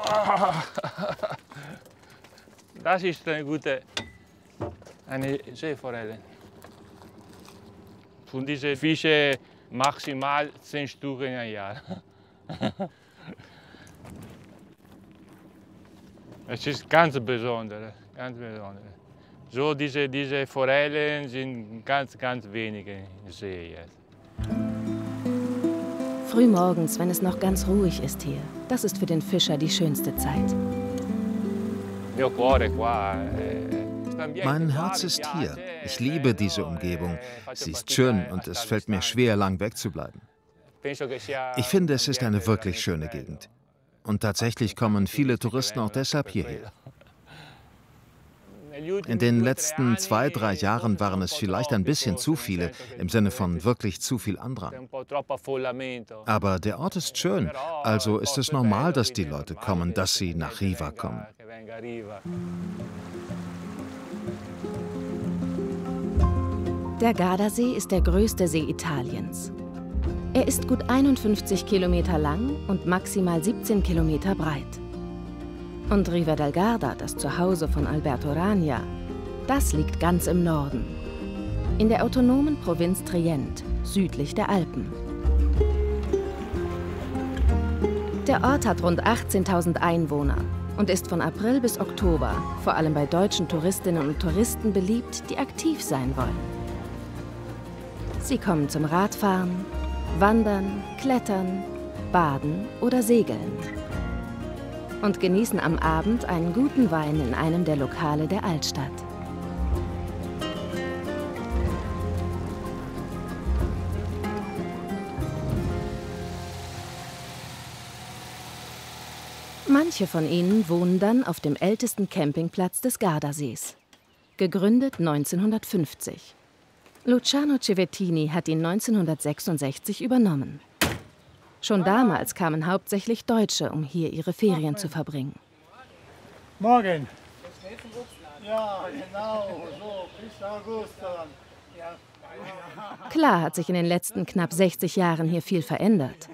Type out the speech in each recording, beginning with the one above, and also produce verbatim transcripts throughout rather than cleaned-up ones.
Das ist eine gute eine Seeforelle. Von diesen Fischen maximal zehn Stück in einem Jahr. Es ist ganz besonders, ganz besonders. So diese, diese Forellen sind ganz, ganz wenige in See jetzt. Frühmorgens, wenn es noch ganz ruhig ist hier, das ist für den Fischer die schönste Zeit. Mein Herz ist hier. Ich liebe diese Umgebung. Sie ist schön und es fällt mir schwer, lang wegzubleiben. Ich finde, es ist eine wirklich schöne Gegend. Und tatsächlich kommen viele Touristen auch deshalb hierher. In den letzten zwei, drei Jahren waren es vielleicht ein bisschen zu viele, im Sinne von wirklich zu viel Andrang. Aber der Ort ist schön, also ist es normal, dass die Leute kommen, dass sie nach Riva kommen. Der Gardasee ist der größte See Italiens. Er ist gut einundfünfzig Kilometer lang und maximal siebzehn Kilometer breit. Und Riva del Garda, das Zuhause von Alberto Rania, das liegt ganz im Norden, in der autonomen Provinz Trient, südlich der Alpen. Der Ort hat rund achtzehntausend Einwohner und ist von April bis Oktober vor allem bei deutschen Touristinnen und Touristen beliebt, die aktiv sein wollen. Sie kommen zum Radfahren, Wandern, Klettern, Baden oder Segeln und genießen am Abend einen guten Wein in einem der Lokale der Altstadt. Manche von ihnen wohnen dann auf dem ältesten Campingplatz des Gardasees, gegründet neunzehnhundertfünfzig. Luciano Cevettini hat ihn neunzehnhundertsechsundsechzig übernommen. Schon damals kamen hauptsächlich Deutsche, um hier ihre Ferien zu verbringen. Morgen. Ja, genau, so bis August. Klar hat sich in den letzten knapp sechzig Jahren hier viel verändert.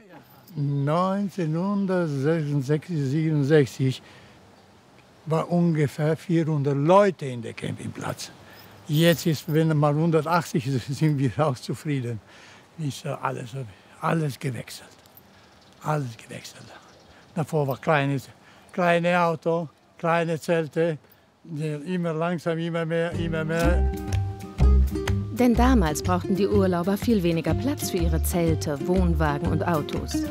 neunzehnhundertsechsundsechzig, siebenundsechzig war ungefähr vierhundert Leute in der Campingplatz. Jetzt ist, wenn mal hundertachtzig ist, sind wir auch zufrieden. Ist alles, alles gewechselt. Alles gewechselt. Davor war kleines, kleine Auto, kleine Zelte, immer langsam, immer mehr, immer mehr. Denn damals brauchten die Urlauber viel weniger Platz für ihre Zelte, Wohnwagen und Autos.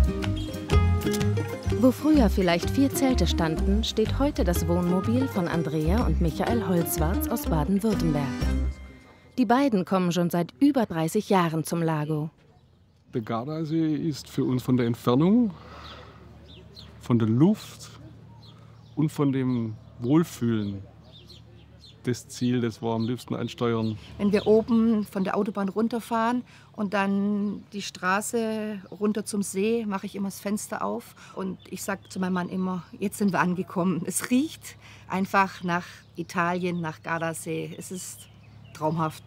Wo früher vielleicht vier Zelte standen, steht heute das Wohnmobil von Andrea und Michael Holzwarz aus Baden-Württemberg. Die beiden kommen schon seit über dreißig Jahren zum Lago. Der Gardasee ist für uns von der Entfernung, von der Luft und von dem Wohlfühlen das Ziel, das wir am liebsten ansteuern. Wenn wir oben von der Autobahn runterfahren und dann die Straße runter zum See, mache ich immer das Fenster auf und ich sage zu meinem Mann immer, jetzt sind wir angekommen. Es riecht einfach nach Italien, nach Gardasee. Es ist traumhaft.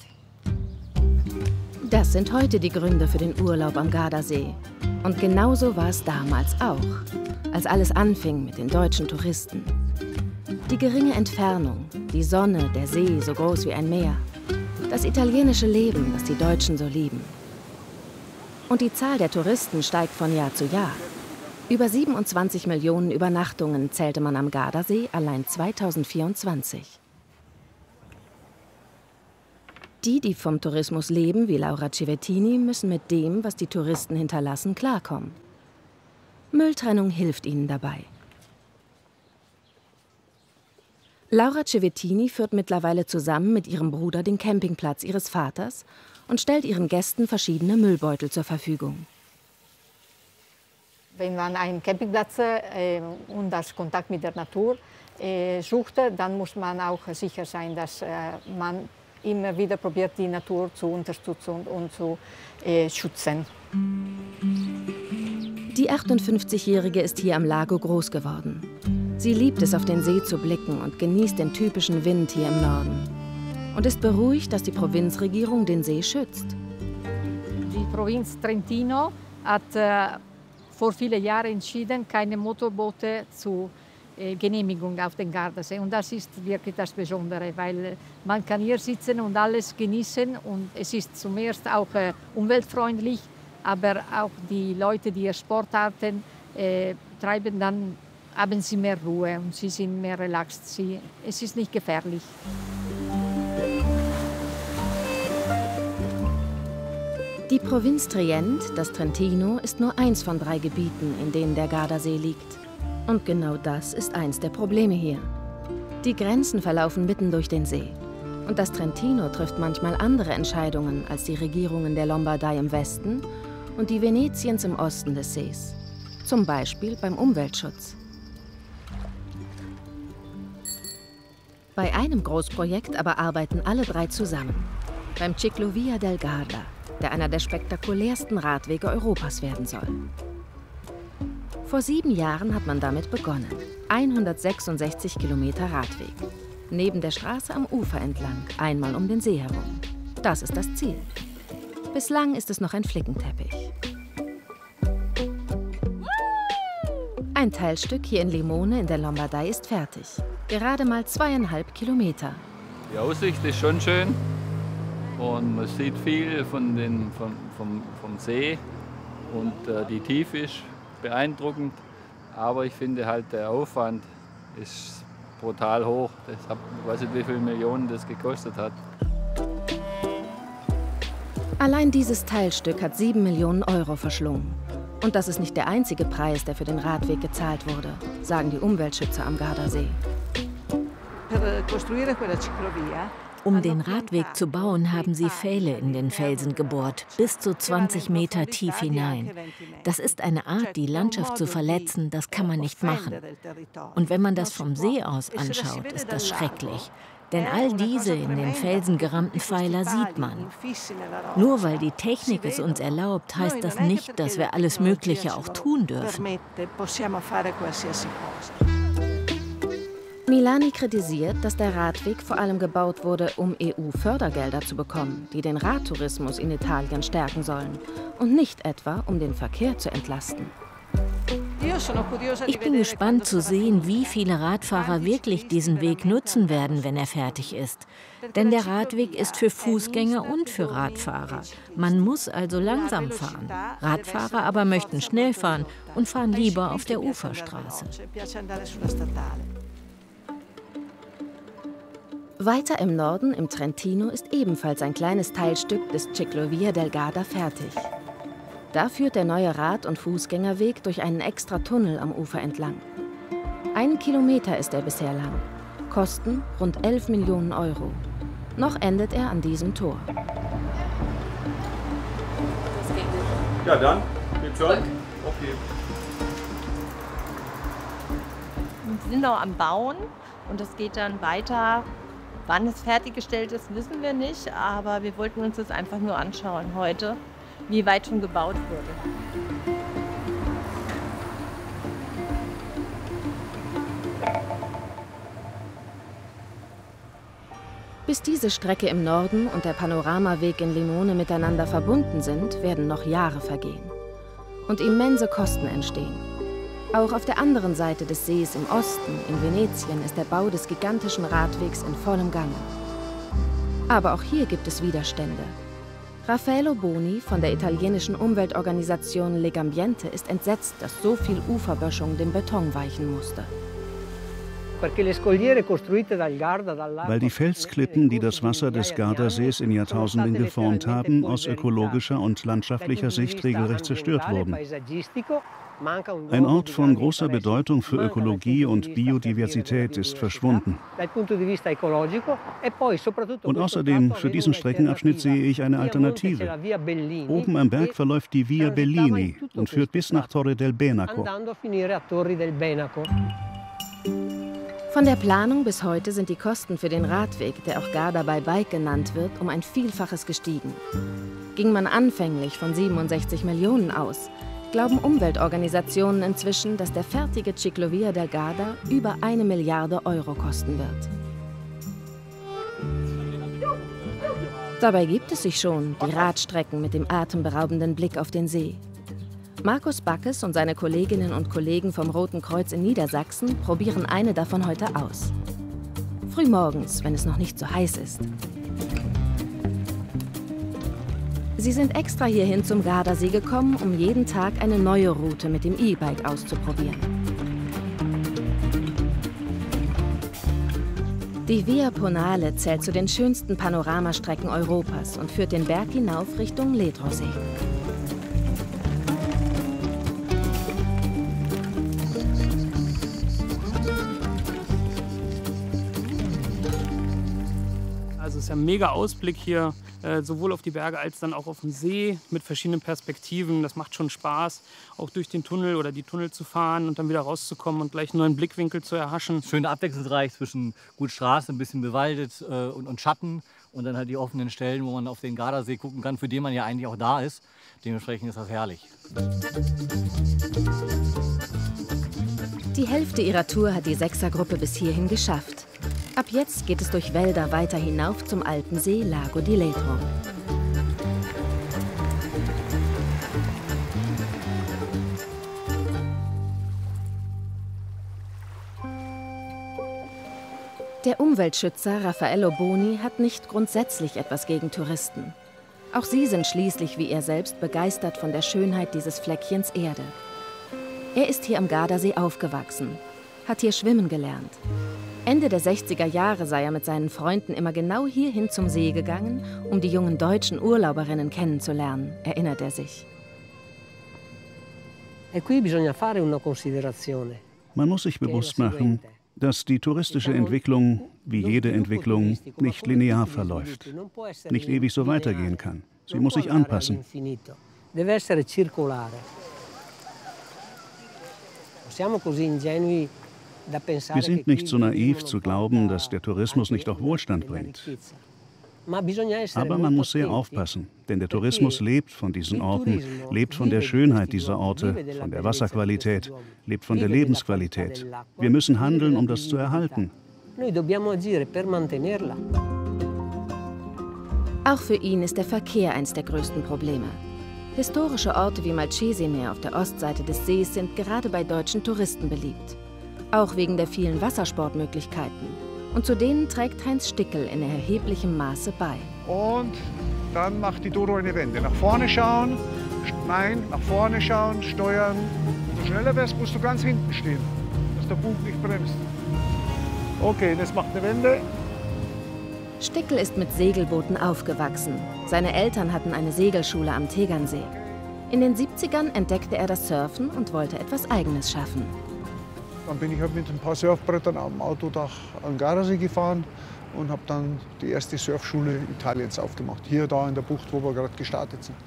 Das sind heute die Gründe für den Urlaub am Gardasee. Und genauso war es damals auch, als alles anfing mit den deutschen Touristen. Die geringe Entfernung, die Sonne, der See so groß wie ein Meer, das italienische Leben, das die Deutschen so lieben. Und die Zahl der Touristen steigt von Jahr zu Jahr. Über siebenundzwanzig Millionen Übernachtungen zählte man am Gardasee allein zweitausendvierundzwanzig. Die, die vom Tourismus leben, wie Laura Cevettini, müssen mit dem, was die Touristen hinterlassen, klarkommen. Mülltrennung hilft ihnen dabei. Laura Cevettini führt mittlerweile zusammen mit ihrem Bruder den Campingplatz ihres Vaters und stellt ihren Gästen verschiedene Müllbeutel zur Verfügung. Wenn man einen Campingplatz äh, und das Kontakt mit der Natur äh, sucht, dann muss man auch sicher sein, dass äh, man immer wieder probiert, die Natur zu unterstützen und zu äh, schützen. Die achtundfünfzigjährige ist hier am Lago groß geworden. Sie liebt es, auf den See zu blicken und genießt den typischen Wind hier im Norden. Und ist beruhigt, dass die Provinzregierung den See schützt. Die Provinz Trentino hat äh, vor vielen Jahren entschieden, keine Motorboote zu äh, Genehmigung auf den Gardasee. Und das ist wirklich das Besondere, weil man kann hier sitzen und alles genießen. Und es ist zum ersten auch äh, umweltfreundlich, aber auch die Leute, die hier Sportarten äh, treiben, dann haben sie mehr Ruhe und sie sind mehr relaxed. Sie, es ist nicht gefährlich. Die Provinz Trient, das Trentino, ist nur eins von drei Gebieten, in denen der Gardasee liegt. Und genau das ist eins der Probleme hier. Die Grenzen verlaufen mitten durch den See. Und das Trentino trifft manchmal andere Entscheidungen als die Regierungen der Lombardei im Westen und die Venetiens im Osten des Sees. Zum Beispiel beim Umweltschutz. Bei einem Großprojekt aber arbeiten alle drei zusammen. Beim Ciclovia del Garda, der einer der spektakulärsten Radwege Europas werden soll. Vor sieben Jahren hat man damit begonnen. hundertsechsundsechzig Kilometer Radweg. Neben der Straße am Ufer entlang, einmal um den See herum. Das ist das Ziel. Bislang ist es noch ein Flickenteppich. Ein Teilstück hier in Limone in der Lombardei ist fertig. Gerade mal zweieinhalb Kilometer. Die Aussicht ist schon schön und man sieht viel von den, vom, vom, vom See und äh, die Tiefe ist beeindruckend. Aber ich finde halt, der Aufwand ist brutal hoch. Deshalb, ich weiß nicht, wie viele Millionen das gekostet hat. Allein dieses Teilstück hat sieben Millionen Euro verschlungen. Und das ist nicht der einzige Preis, der für den Radweg gezahlt wurde, sagen die Umweltschützer am Gardasee. Um den Radweg zu bauen, haben sie Pfähle in den Felsen gebohrt, bis zu zwanzig Meter tief hinein. Das ist eine Art, die Landschaft zu verletzen, das kann man nicht machen. Und wenn man das vom See aus anschaut, ist das schrecklich. Denn all diese in den Felsen gerammten Pfeiler sieht man. Nur weil die Technik es uns erlaubt, heißt das nicht, dass wir alles Mögliche auch tun dürfen. Milani kritisiert, dass der Radweg vor allem gebaut wurde, um E U-Fördergelder zu bekommen, die den Radtourismus in Italien stärken sollen, und nicht etwa, um den Verkehr zu entlasten. Ich bin gespannt zu sehen, wie viele Radfahrer wirklich diesen Weg nutzen werden, wenn er fertig ist. Denn der Radweg ist für Fußgänger und für Radfahrer. Man muss also langsam fahren. Radfahrer aber möchten schnell fahren und fahren lieber auf der Uferstraße. Weiter im Norden, im Trentino, ist ebenfalls ein kleines Teilstück des Ciclovia del Garda fertig. Da führt der neue Rad- und Fußgängerweg durch einen extra Tunnel am Ufer entlang. Einen Kilometer ist er bisher lang. Kosten rund elf Millionen Euro. Noch endet er an diesem Tor. Ja, dann geht's schon. Okay. Wir sind noch am Bauen und es geht dann weiter. Wann es fertiggestellt ist, wissen wir nicht, aber wir wollten uns das einfach nur anschauen heute, wie weit schon gebaut wurde. Bis diese Strecke im Norden und der Panoramaweg in Limone miteinander verbunden sind, werden noch Jahre vergehen. Und immense Kosten entstehen. Auch auf der anderen Seite des Sees im Osten, in Venetien, ist der Bau des gigantischen Radwegs in vollem Gange. Aber auch hier gibt es Widerstände. Raffaello Boni von der italienischen Umweltorganisation Legambiente ist entsetzt, dass so viel Uferböschung dem Beton weichen musste. Weil die Felsklippen, die das Wasser des Gardasees in Jahrtausenden geformt haben, aus ökologischer und landschaftlicher Sicht regelrecht zerstört wurden. Ein Ort von großer Bedeutung für Ökologie und Biodiversität ist verschwunden. Und außerdem, für diesen Streckenabschnitt sehe ich eine Alternative. Oben am Berg verläuft die Via Bellini und führt bis nach Torre del Benaco. Von der Planung bis heute sind die Kosten für den Radweg, der auch Garda by Bike genannt wird, um ein Vielfaches gestiegen. Ging man anfänglich von siebenundsechzig Millionen aus, glauben Umweltorganisationen inzwischen, dass der fertige Ciclovia del Garda über eine Milliarde Euro kosten wird. Dabei gibt es sich schon, die Radstrecken mit dem atemberaubenden Blick auf den See. Markus Backes und seine Kolleginnen und Kollegen vom Roten Kreuz in Niedersachsen probieren eine davon heute aus. Frühmorgens, wenn es noch nicht so heiß ist. Sie sind extra hierhin zum Gardasee gekommen, um jeden Tag eine neue Route mit dem E-Bike auszuprobieren. Die Via Ponale zählt zu den schönsten Panoramastrecken Europas und führt den Berg hinauf Richtung Ledrosee. Also es ist ein mega Ausblick hier, äh, sowohl auf die Berge als dann auch auf den See mit verschiedenen Perspektiven. Das macht schon Spaß, auch durch den Tunnel oder die Tunnel zu fahren und dann wieder rauszukommen und gleich einen neuen Blickwinkel zu erhaschen. Schön abwechslungsreich zwischen gut Straße, ein bisschen bewaldet äh, und, und Schatten und dann halt die offenen Stellen, wo man auf den Gardasee gucken kann, für den man ja eigentlich auch da ist. Dementsprechend ist das herrlich. Die Hälfte ihrer Tour hat die Sechsergruppe bis hierhin geschafft. Ab jetzt geht es durch Wälder weiter hinauf zum alten See Lago di Ledro. Der Umweltschützer Raffaello Boni hat nicht grundsätzlich etwas gegen Touristen. Auch sie sind schließlich wie er selbst begeistert von der Schönheit dieses Fleckchens Erde. Er ist hier am Gardasee aufgewachsen, hat hier schwimmen gelernt. Ende der sechziger Jahre sei er mit seinen Freunden immer genau hierhin zum See gegangen, um die jungen deutschen Urlauberinnen kennenzulernen, erinnert er sich. Man muss sich bewusst machen, dass die touristische Entwicklung, wie jede Entwicklung, nicht linear verläuft, nicht ewig so weitergehen kann. Sie muss sich anpassen. Wir sind nicht so naiv zu glauben, dass der Tourismus nicht auch Wohlstand bringt. Aber man muss sehr aufpassen, denn der Tourismus lebt von diesen Orten, lebt von der Schönheit dieser Orte, von der Wasserqualität, lebt von der Lebensqualität. Wir müssen handeln, um das zu erhalten. Auch für ihn ist der Verkehr eines der größten Probleme. Historische Orte wie Malcesine auf der Ostseite des Sees sind gerade bei deutschen Touristen beliebt. Auch wegen der vielen Wassersportmöglichkeiten. Und zu denen trägt Heinz Stickel in erheblichem Maße bei. Und dann macht die Doro eine Wende. Nach vorne schauen, nein, nach vorne schauen, steuern. Wenn du schneller wärst, musst du ganz hinten stehen, dass der Bug nicht bremst. Okay, das macht eine Wende. Stickel ist mit Segelbooten aufgewachsen. Seine Eltern hatten eine Segelschule am Tegernsee. In den siebzigern entdeckte er das Surfen und wollte etwas Eigenes schaffen. Dann bin ich halt mit ein paar Surfbrettern am Autodach an den Gardasee gefahren und habe dann die erste Surfschule Italiens aufgemacht. Hier, da in der Bucht, wo wir gerade gestartet sind.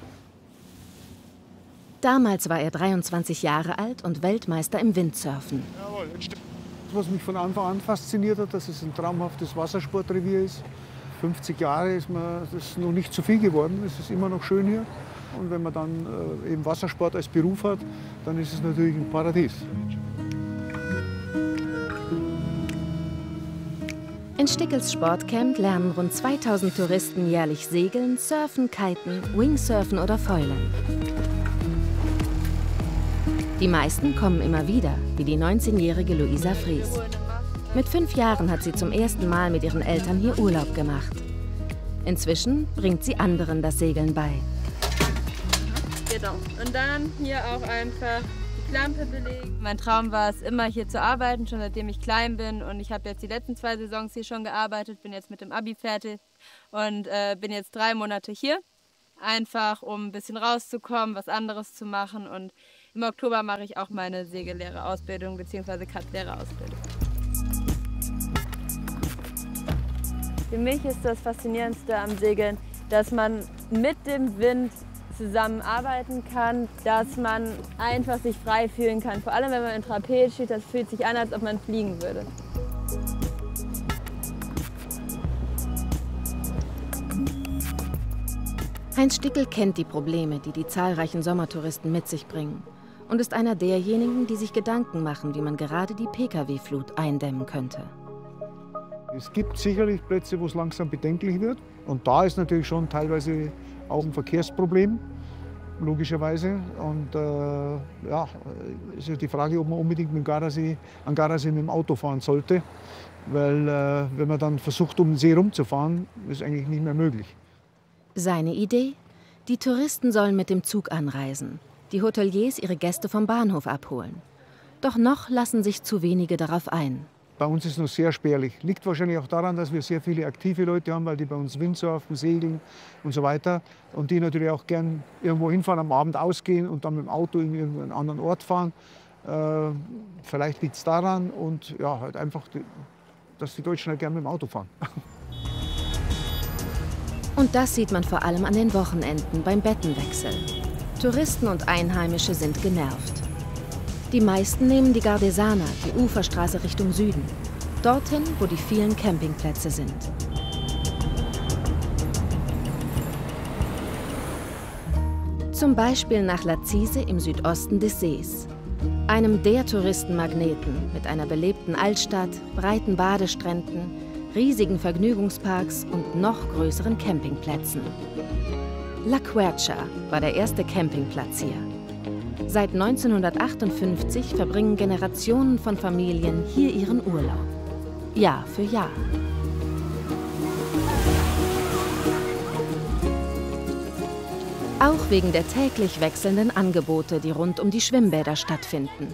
Damals war er dreiundzwanzig Jahre alt und Weltmeister im Windsurfen. Jawohl, was mich von Anfang an fasziniert hat, dass es ein traumhaftes Wassersportrevier ist. fünfzig Jahre ist mir das noch nicht zu viel geworden. Es ist immer noch schön hier. Und wenn man dann äh, eben Wassersport als Beruf hat, dann ist es natürlich ein Paradies. In Stickels Sportcamp lernen rund zweitausend Touristen jährlich segeln, surfen, kiten, wingsurfen oder foilen. Die meisten kommen immer wieder, wie die neunzehnjährige Luisa Fries. Mit fünf Jahren hat sie zum ersten Mal mit ihren Eltern hier Urlaub gemacht. Inzwischen bringt sie anderen das Segeln bei. Genau. Und dann hier auch einfach die Klampe belegen. Mein Traum war es, immer hier zu arbeiten, schon seitdem ich klein bin. Und ich habe jetzt die letzten zwei Saisons hier schon gearbeitet, bin jetzt mit dem Abi fertig und äh, bin jetzt drei Monate hier. Einfach, um ein bisschen rauszukommen, was anderes zu machen. Und im Oktober mache ich auch meine Segellehrerausbildung bzw. Cut-Lehrerausbildung. Für mich ist das Faszinierendste am Segeln, dass man mit dem Wind zusammenarbeiten kann, dass man einfach sich frei fühlen kann. Vor allem, wenn man in Trapez steht, das fühlt sich an, als ob man fliegen würde. Heinz Stickel kennt die Probleme, die die zahlreichen Sommertouristen mit sich bringen. Und ist einer derjenigen, die sich Gedanken machen, wie man gerade die Pkw-Flut eindämmen könnte. Es gibt sicherlich Plätze, wo es langsam bedenklich wird. Und da ist natürlich schon teilweise auch ein Verkehrsproblem, logischerweise. Und äh, ja, ist ja die Frage, ob man unbedingt mit dem Gardasee, an Gardasee mit dem Auto fahren sollte. Weil äh, wenn man dann versucht, um den See rumzufahren, ist eigentlich nicht mehr möglich. Seine Idee? Die Touristen sollen mit dem Zug anreisen, die Hoteliers ihre Gäste vom Bahnhof abholen. Doch noch lassen sich zu wenige darauf ein. Bei uns ist es noch sehr spärlich. Liegt wahrscheinlich auch daran, dass wir sehr viele aktive Leute haben, weil die bei uns Windsurfen, segeln und so weiter. Und die natürlich auch gern irgendwo hinfahren, am Abend ausgehen und dann mit dem Auto in irgendeinen anderen Ort fahren. Äh, vielleicht liegt es daran und ja, halt einfach, die, dass die Deutschen halt gern mit dem Auto fahren. Und das sieht man vor allem an den Wochenenden beim Bettenwechsel. Touristen und Einheimische sind genervt. Die meisten nehmen die Gardesana, die Uferstraße Richtung Süden. Dorthin, wo die vielen Campingplätze sind. Zum Beispiel nach Lazise im Südosten des Sees. Einem der Touristenmagneten mit einer belebten Altstadt, breiten Badestränden, riesigen Vergnügungsparks und noch größeren Campingplätzen. La Quercia war der erste Campingplatz hier. Seit neunzehnhundertachtundfünfzig verbringen Generationen von Familien hier ihren Urlaub. Jahr für Jahr. Auch wegen der täglich wechselnden Angebote, die rund um die Schwimmbäder stattfinden.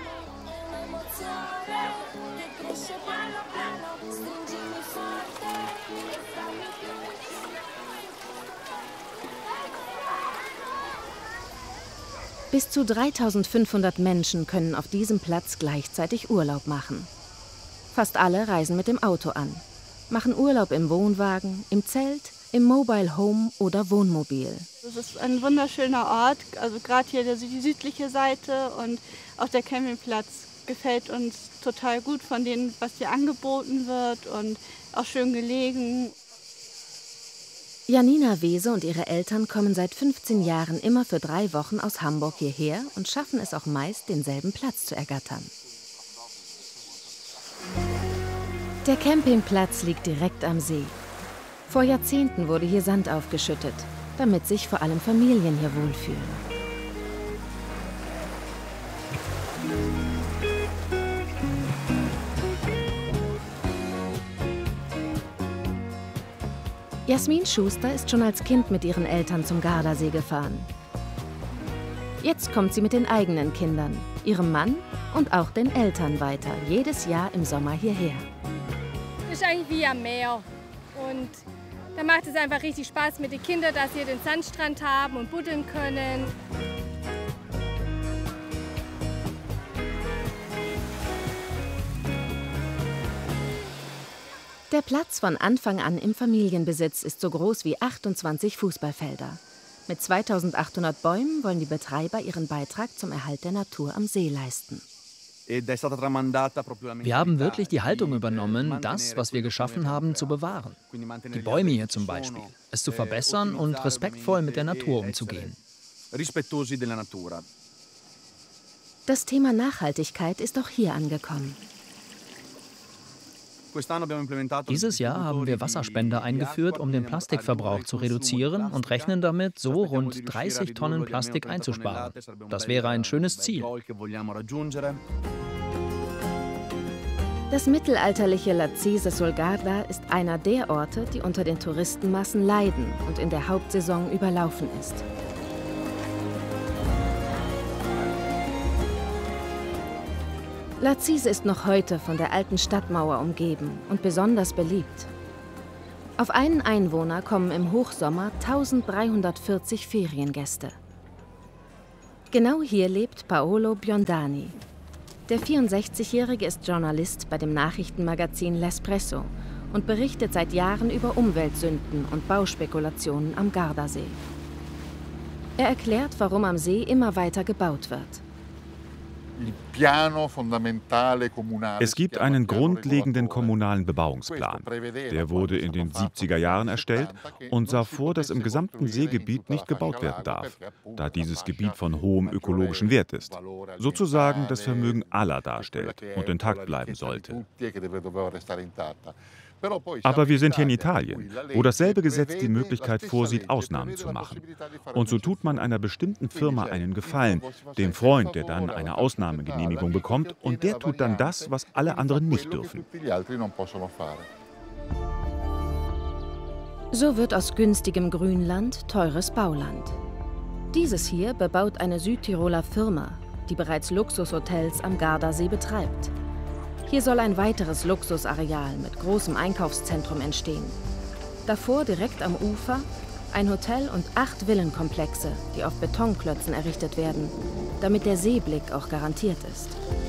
Bis zu dreitausendfünfhundert Menschen können auf diesem Platz gleichzeitig Urlaub machen. Fast alle reisen mit dem Auto an, machen Urlaub im Wohnwagen, im Zelt, im Mobile Home oder Wohnmobil. Es ist ein wunderschöner Ort, also gerade hier die südliche Seite und auch der Campingplatz gefällt uns total gut von dem, was hier angeboten wird und auch schön gelegen. Janina Wese und ihre Eltern kommen seit fünfzehn Jahren immer für drei Wochen aus Hamburg hierher und schaffen es auch meist, denselben Platz zu ergattern. Der Campingplatz liegt direkt am See. Vor Jahrzehnten wurde hier Sand aufgeschüttet, damit sich vor allem Familien hier wohlfühlen. Jasmin Schuster ist schon als Kind mit ihren Eltern zum Gardasee gefahren. Jetzt kommt sie mit den eigenen Kindern, ihrem Mann und auch den Eltern weiter, jedes Jahr im Sommer hierher. Es ist eigentlich wie am Meer und da macht es einfach richtig Spaß mit den Kindern, dass sie den Sandstrand haben und buddeln können. Der Platz von Anfang an im Familienbesitz ist so groß wie achtundzwanzig Fußballfelder. Mit zweitausendachthundert Bäumen wollen die Betreiber ihren Beitrag zum Erhalt der Natur am See leisten. Wir haben wirklich die Haltung übernommen, das, was wir geschaffen haben, zu bewahren. Die Bäume hier zum Beispiel. Es zu verbessern und respektvoll mit der Natur umzugehen. Das Thema Nachhaltigkeit ist auch hier angekommen. Dieses Jahr haben wir Wasserspender eingeführt, um den Plastikverbrauch zu reduzieren und rechnen damit, so rund dreißig Tonnen Plastik einzusparen. Das wäre ein schönes Ziel. Das mittelalterliche Lazise sul Garda ist einer der Orte, die unter den Touristenmassen leiden und in der Hauptsaison überlaufen ist. Lazise ist noch heute von der alten Stadtmauer umgeben und besonders beliebt. Auf einen Einwohner kommen im Hochsommer eintausenddreihundertvierzig Feriengäste. Genau hier lebt Paolo Biondani. Der vierundsechzigjährige ist Journalist bei dem Nachrichtenmagazin L'Espresso und berichtet seit Jahren über Umweltsünden und Bauspekulationen am Gardasee. Er erklärt, warum am See immer weiter gebaut wird. Es gibt einen grundlegenden kommunalen Bebauungsplan. Der wurde in den siebziger Jahren erstellt und sah vor, dass im gesamten Seegebiet nicht gebaut werden darf, da dieses Gebiet von hohem ökologischen Wert ist. Sozusagen das Vermögen aller darstellt und intakt bleiben sollte. Aber wir sind hier in Italien, wo dasselbe Gesetz die Möglichkeit vorsieht, Ausnahmen zu machen. Und so tut man einer bestimmten Firma einen Gefallen, dem Freund, der dann eine Ausnahmegenehmigung bekommt, und der tut dann das, was alle anderen nicht dürfen. So wird aus günstigem Grünland teures Bauland. Dieses hier bebaut eine Südtiroler Firma, die bereits Luxushotels am Gardasee betreibt. Hier soll ein weiteres Luxusareal mit großem Einkaufszentrum entstehen. Davor, direkt am Ufer, ein Hotel und acht Villenkomplexe, die auf Betonklötzen errichtet werden, damit der Seeblick auch garantiert ist.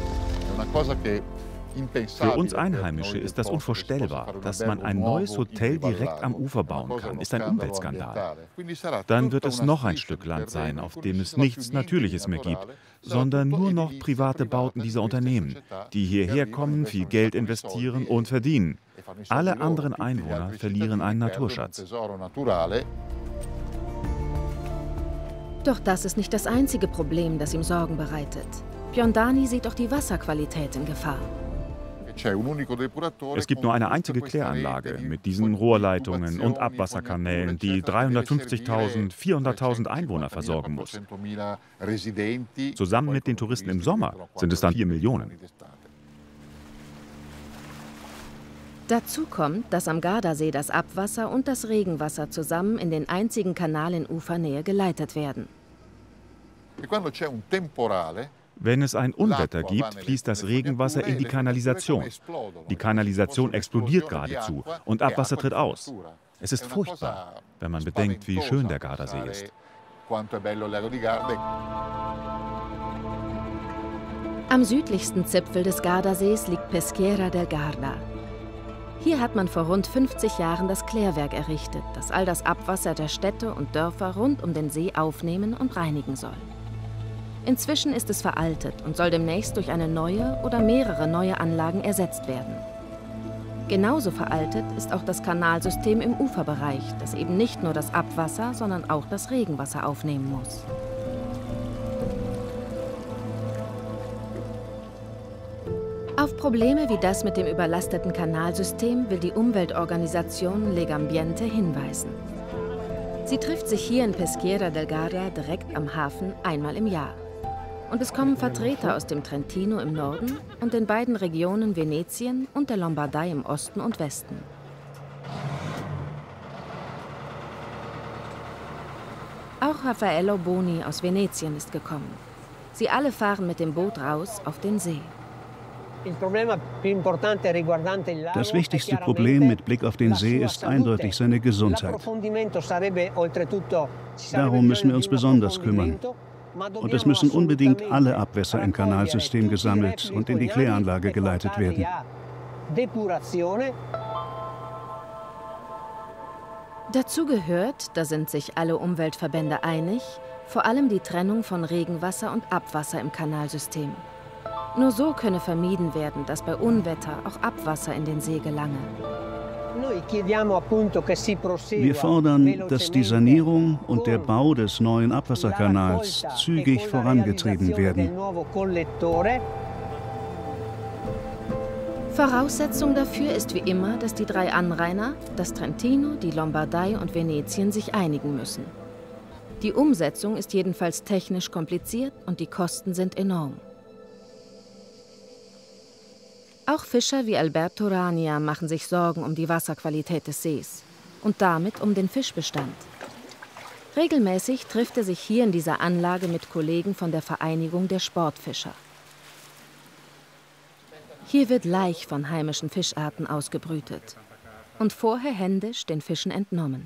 Für uns Einheimische ist das unvorstellbar, dass man ein neues Hotel direkt am Ufer bauen kann. Ist ein Umweltskandal. Dann wird es noch ein Stück Land sein, auf dem es nichts Natürliches mehr gibt, sondern nur noch private Bauten dieser Unternehmen, die hierher kommen, viel Geld investieren und verdienen. Alle anderen Einwohner verlieren einen Naturschatz. Doch das ist nicht das einzige Problem, das ihm Sorgen bereitet. Biondani sieht auch die Wasserqualität in Gefahr. Es gibt nur eine einzige Kläranlage mit diesen Rohrleitungen und Abwasserkanälen, die dreihundertfünfzigtausend, vierhunderttausend Einwohner versorgen muss. Zusammen mit den Touristen im Sommer sind es dann vier Millionen. Dazu kommt, dass am Gardasee das Abwasser und das Regenwasser zusammen in den einzigen Kanal in Ufernähe geleitet werden. Wenn es ein Unwetter gibt, fließt das Regenwasser in die Kanalisation. Die Kanalisation explodiert geradezu und Abwasser tritt aus. Es ist furchtbar, wenn man bedenkt, wie schön der Gardasee ist. Am südlichsten Zipfel des Gardasees liegt Peschiera del Garda. Hier hat man vor rund fünfzig Jahren das Klärwerk errichtet, das all das Abwasser der Städte und Dörfer rund um den See aufnehmen und reinigen soll. Inzwischen ist es veraltet und soll demnächst durch eine neue oder mehrere neue Anlagen ersetzt werden. Genauso veraltet ist auch das Kanalsystem im Uferbereich, das eben nicht nur das Abwasser, sondern auch das Regenwasser aufnehmen muss. Auf Probleme wie das mit dem überlasteten Kanalsystem will die Umweltorganisation Legambiente hinweisen. Sie trifft sich hier in Peschiera del Garda direkt am Hafen einmal im Jahr. Und es kommen Vertreter aus dem Trentino im Norden und den beiden Regionen Venetien und der Lombardei im Osten und Westen. Auch Raffaello Boni aus Venetien ist gekommen. Sie alle fahren mit dem Boot raus auf den See. Das wichtigste Problem mit Blick auf den See ist eindeutig seine Gesundheit. Darum müssen wir uns besonders kümmern. Und es müssen unbedingt alle Abwässer im Kanalsystem gesammelt und in die Kläranlage geleitet werden. Dazu gehört, da sind sich alle Umweltverbände einig, vor allem die Trennung von Regenwasser und Abwasser im Kanalsystem. Nur so könne vermieden werden, dass bei Unwetter auch Abwasser in den See gelange. Wir fordern, dass die Sanierung und der Bau des neuen Abwasserkanals zügig vorangetrieben werden. Voraussetzung dafür ist wie immer, dass die drei Anrainer, das Trentino, die Lombardei und Venetien, sich einigen müssen. Die Umsetzung ist jedenfalls technisch kompliziert und die Kosten sind enorm. Auch Fischer wie Alberto Rania machen sich Sorgen um die Wasserqualität des Sees und damit um den Fischbestand. Regelmäßig trifft er sich hier in dieser Anlage mit Kollegen von der Vereinigung der Sportfischer. Hier wird Laich von heimischen Fischarten ausgebrütet und vorher händisch den Fischen entnommen.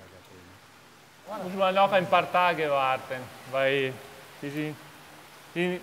Muss man noch ein paar Tage warten, weil die sind, die